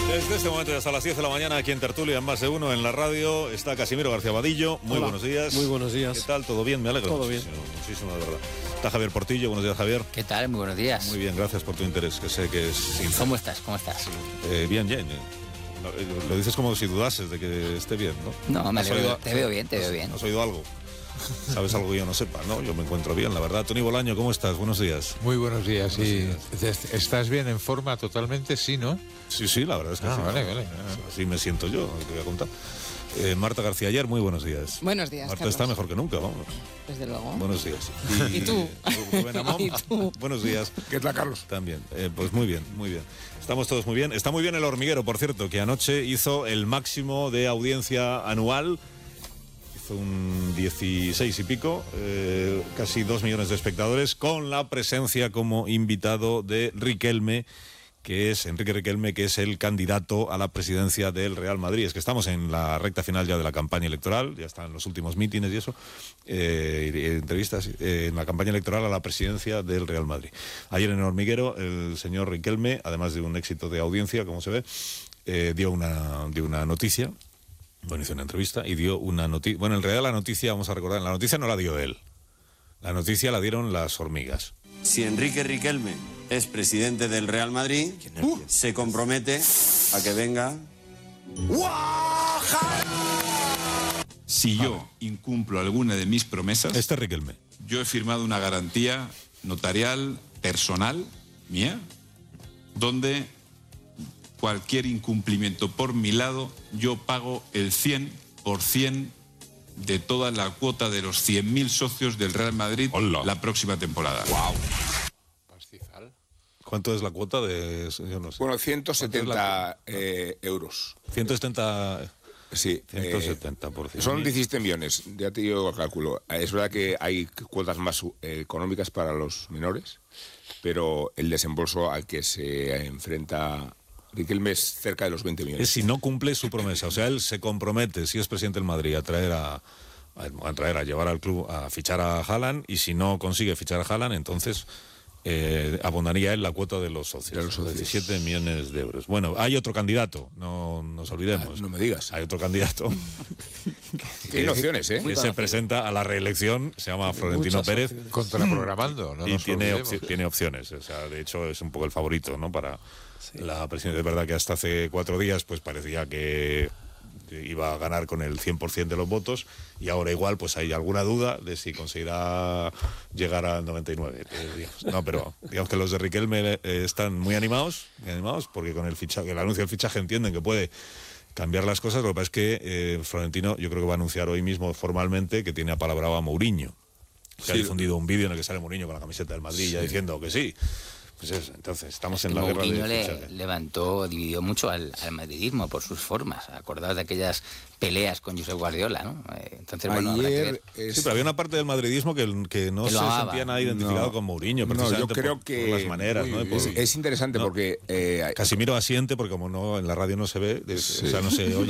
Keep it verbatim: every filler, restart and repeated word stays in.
Desde este momento y hasta las diez de la mañana, aquí en Tertulia, en Más de Uno, en la radio, está Casimiro García Vadillo. Muy Hola. buenos días. Muy buenos días. ¿Qué tal? ¿Todo bien? Me alegro. Todo bien. Muchísimo, muchísimo, de verdad. Está Javier Portillo. Buenos días, Javier. ¿Qué tal? Muy buenos días. Muy bien, gracias por tu interés, que sé que es sincero. ¿Cómo estás? ¿Cómo estás? Eh, bien, bien. eh. Lo, eh, lo dices como si dudases de que esté bien, ¿no? No, me ¿Has alegro. oído- Te veo bien, te veo has- bien. ¿Has oído algo? ¿Sabes algo que yo no sepa? No, yo me encuentro bien, la verdad. Tony Bolaño, ¿cómo estás? Buenos días. Muy buenos días. Buenos sí. días. ¿Estás bien en forma totalmente? Sí, ¿no? Sí, sí, la verdad es que Ah, sí. vale, vale. Así me siento yo, te voy a contar. Eh, Marta García Ayer, muy buenos días. Buenos días, Marta Carlos. está mejor que nunca, vamos. Desde luego. Buenos días. ¿Y tú? Rubén Amón, ¿Y tú? buenos días. ¿Qué tal, Carlos? También. Eh, pues muy bien, muy bien. Estamos todos muy bien. Está muy bien El Hormiguero, por cierto, que anoche hizo el máximo de audiencia anual. Hizo un dieciséis y pico, eh, casi dos millones de espectadores, con la presencia como invitado de Riquelme, que es Enrique Riquelme, que es el candidato a la presidencia del Real Madrid. Es que estamos en la recta final ya de la campaña electoral, ya están los últimos mítines y eso, eh, y, y entrevistas eh, en la campaña electoral a la presidencia del Real Madrid. Ayer en El Hormiguero, el señor Riquelme, además de un éxito de audiencia, como se ve, eh, dio una, dio una noticia. Bueno, hizo una entrevista y dio una noticia. Bueno, en realidad la noticia, vamos a recordar, la noticia no la dio él. La noticia la dieron las hormigas. Si Enrique Riquelme es presidente del Real Madrid, uh, se compromete a que venga. Si yo incumplo alguna de mis promesas, Este es Riquelme. yo he firmado una garantía notarial personal mía, donde cualquier incumplimiento por mi lado, yo pago el cien por ciento de toda la cuota de los cien mil socios del Real Madrid Hola. la próxima temporada. Pastizal. ¿Cuánto es la cuota de...? Yo no sé. Bueno, ciento setenta ¿Cuánto es eh, euros. ciento setenta... Sí. ciento eh, setenta por ciento. son diecisiete millones, ya te digo el cálculo. Eh, Es verdad que hay cuotas más eh, económicas para los menores, pero el desembolso al que se enfrenta Riquelme es cerca de los veinte millones. Es si no cumple su promesa. O sea, él se compromete, si es presidente del Madrid, a traer a... a traer, a llevar al club, a fichar a Haaland, y si no consigue fichar a Haaland, entonces eh, abonaría él la cuota de los socios, De los socios. diecisiete millones de euros. Bueno, hay otro candidato, no nos olvidemos. Ah, no me digas. Hay otro candidato Tiene opciones, ¿eh? que se presenta a la reelección, se llama Florentino Muchas Pérez, opciones. Contraprogramando, no y nos tiene, olvidemos. opci- tiene opciones. O sea, de hecho, es un poco el favorito, ¿no? Para la presidencia. Es verdad que hasta hace cuatro días pues parecía que iba a ganar con el cien por ciento de los votos, y ahora igual pues hay alguna duda de si conseguirá llegar al noventa y nueve. eh, digamos. No, pero digamos que los de Riquelme eh, están muy animados, muy animados, porque con el fichaje, el anuncio del fichaje entienden que puede cambiar las cosas. Lo que pasa es que eh, Florentino, yo creo que va a anunciar hoy mismo formalmente que tiene apalabrado a Mourinho. Se ha Sí. difundido un vídeo en el que sale Mourinho con la camiseta del Madrid, ya diciendo que sí. Pues eso, entonces estamos en la guerra Mourinho de le fichaje. levantó, dividió mucho al, al madridismo por sus formas. Acordaos de aquellas peleas con Josep Guardiola, ¿no? Eh, Entonces, bueno, habrá que Ayer ver. es- Sí, pero había una parte del madridismo que, que no Que se lo amaba. sentía nada identificado No. con Mourinho, No, yo precisamente creo por, que por las maneras, ¿no? Y por- es, es interesante No. porque eh, Casimiro asiente porque como no en la radio no se ve, de- o sea, no se oye.